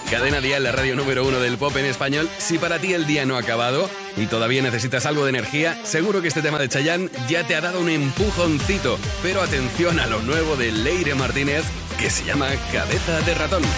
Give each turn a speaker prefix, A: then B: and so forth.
A: Cadena Dial, la radio número 1 del pop en español. Si para ti el día no ha acabado y todavía necesitas algo de energía, seguro que este tema de Chayanne ya te ha dado un empujoncito. Pero atención a lo nuevo de Leire Martínez, que se llama Cabeza de Ratón.